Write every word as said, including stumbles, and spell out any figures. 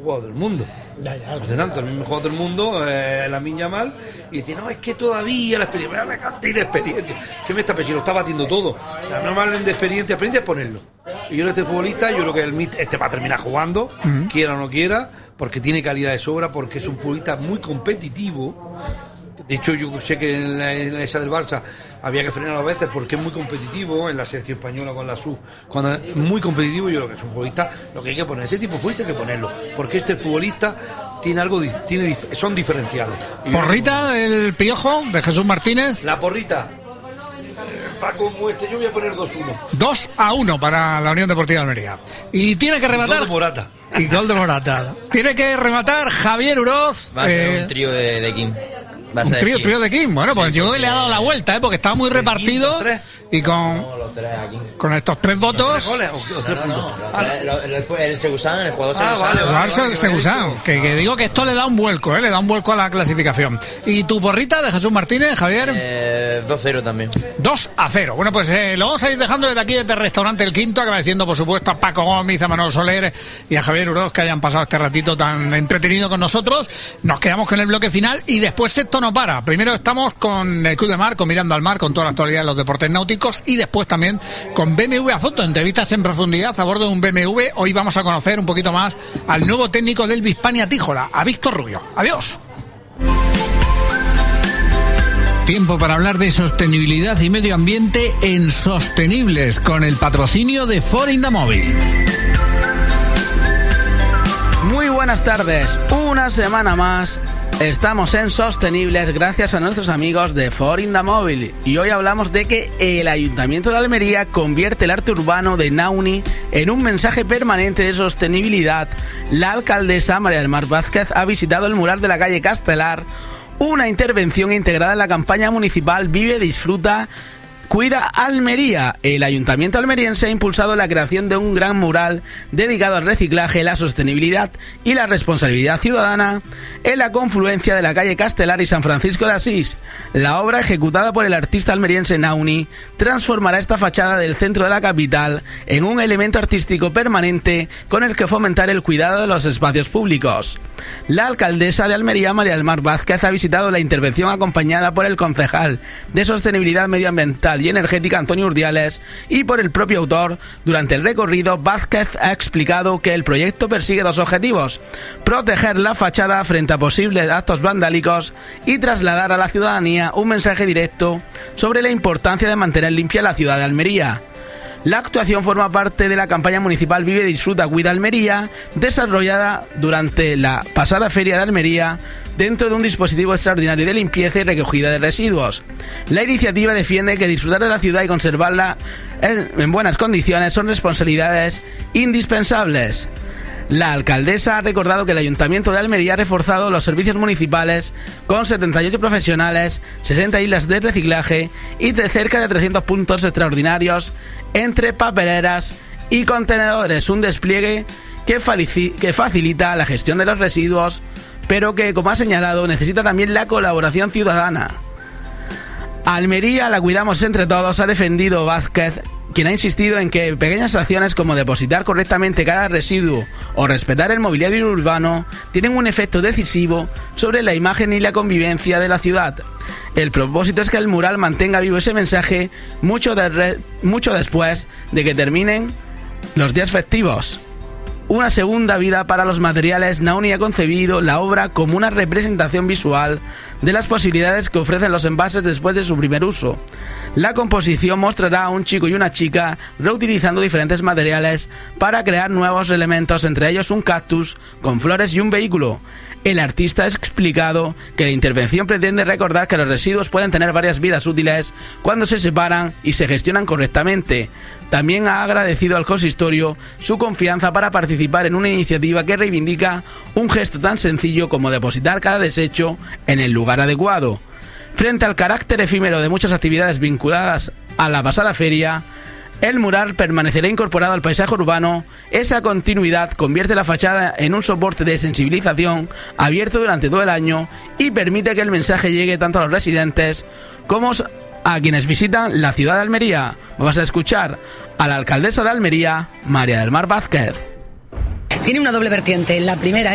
jugador del mundo. Ya, ya, Impresionante, el mismo jugador del mundo, eh, Lamine Yamal, y dice, no, es que todavía la experiencia, me canta y de experiencia. ¿Qué me está pensando? Lo está batiendo todo. No me hablen de experiencia, experiencia es ponerlo. Y yo creo que este futbolista, yo creo que el, este va a terminar jugando, uh-huh. quiera o no quiera, porque tiene calidad de sobra, porque es un futbolista muy competitivo. De hecho, yo sé que en, la, en esa del Barça había que frenar a veces porque es muy competitivo, en la selección española con la S U, cuando es muy competitivo. Yo creo que es un futbolista, lo que hay que poner, este tipo de futbolista hay que ponerlo, porque este futbolista tiene algo, tiene, son diferenciales. Y porrita, el Piojo de Jesús Martínez. La porrita, para como este, yo voy a poner dos uno. dos a uno para la Unión Deportiva de Almería. Y tiene que rematar. Gol de Morata. Y gol de Morata. Tiene que rematar Javier Uroz. Va a ser eh, un trío de, de Kim. Un trío, trío de Kim. Bueno, pues sí, yo le ha dado la vuelta, ¿eh? Porque estaba muy repartido. Y con, no, con estos tres votos. ¿Tres goles o, o tres no, no, no, no, el Segusan, el jugador ah, Segusan. Vale, vale, vale, Segusan. Que, que digo que esto le da un vuelco, ¿eh? Le da un vuelco a la clasificación. ¿Y tu porrita de Jesús Martínez, Javier? Eh, dos cero también. dos a cero. Bueno, pues eh, lo vamos a ir dejando desde aquí, desde el restaurante El Quinto, agradeciendo por supuesto a Paco Gómez, a Manuel Soler y a Javier Uroz que hayan pasado este ratito tan entretenido con nosotros. Nos quedamos con el bloque final y después esto no para. Primero estamos con el Club de Mar, con Mirando al Mar, con toda la actualidad de los deportes náuticos, y después también con B M W a foto, entrevistas en profundidad a bordo de un B M W. Hoy vamos a conocer un poquito más al nuevo técnico del Bispania Tíjola, a Víctor Rubio. Adiós. Tiempo para hablar de sostenibilidad y medio ambiente en Sostenibles, con el patrocinio de Ford Indamóvil. Muy buenas tardes, una semana más. Estamos en Sostenibles gracias a nuestros amigos de Ford Indamóvil y hoy hablamos de que el Ayuntamiento de Almería convierte el arte urbano de Nauni en un mensaje permanente de sostenibilidad. La alcaldesa María del Mar Vázquez ha visitado el mural de la calle Castelar, una intervención integrada en la campaña municipal Vive, Disfruta, Cuida Almería. El ayuntamiento almeriense ha impulsado la creación de un gran mural dedicado al reciclaje, la sostenibilidad y la responsabilidad ciudadana en la confluencia de la calle Castelar y San Francisco de Asís. La obra, ejecutada por el artista almeriense Nauni, transformará esta fachada del centro de la capital en un elemento artístico permanente con el que fomentar el cuidado de los espacios públicos. La alcaldesa de Almería, María del Mar Vázquez, ha visitado la intervención acompañada por el concejal de Sostenibilidad Medioambiental y Energética, Antonio Urdiales, y por el propio autor. Durante el recorrido, Vázquez ha explicado que el proyecto persigue dos objetivos: proteger la fachada frente a posibles actos vandálicos y trasladar a la ciudadanía un mensaje directo sobre la importancia de mantener limpia la ciudad de Almería. La actuación forma parte de la campaña municipal Vive, Disfruta, Cuida Almería, desarrollada durante la pasada Feria de Almería dentro de un dispositivo extraordinario de limpieza y recogida de residuos. La iniciativa defiende que disfrutar de la ciudad y conservarla en buenas condiciones son responsabilidades indispensables. La alcaldesa ha recordado que el Ayuntamiento de Almería ha reforzado los servicios municipales con setenta y ocho profesionales, sesenta islas de reciclaje y de cerca de trescientos puntos extraordinarios entre papeleras y contenedores, un despliegue que, falici- que facilita la gestión de los residuos, pero que, como ha señalado, necesita también la colaboración ciudadana. Almería la cuidamos entre todos, ha defendido Vázquez, quien ha insistido en que pequeñas acciones como depositar correctamente cada residuo o respetar el mobiliario urbano tienen un efecto decisivo sobre la imagen y la convivencia de la ciudad. El propósito es que el mural mantenga vivo ese mensaje mucho, de re- mucho después de que terminen los días festivos. Una segunda vida para los materiales, Nauni ha concebido la obra como una representación visual de las posibilidades que ofrecen los envases después de su primer uso. La composición mostrará a un chico y una chica reutilizando diferentes materiales para crear nuevos elementos, entre ellos un cactus con flores y un vehículo. El artista ha explicado que la intervención pretende recordar que los residuos pueden tener varias vidas útiles cuando se separan y se gestionan correctamente. También ha agradecido al consistorio su confianza para participar en una iniciativa que reivindica un gesto tan sencillo como depositar cada desecho en el lugar adecuado. Frente al carácter efímero de muchas actividades vinculadas a la pasada feria, el mural permanecerá incorporado al paisaje urbano. Esa continuidad convierte la fachada en un soporte de sensibilización abierto durante todo el año y permite que el mensaje llegue tanto a los residentes como a quienes visitan la ciudad de Almería. Vamos a escuchar a la alcaldesa de Almería, María del Mar Vázquez. Tiene una doble vertiente. La primera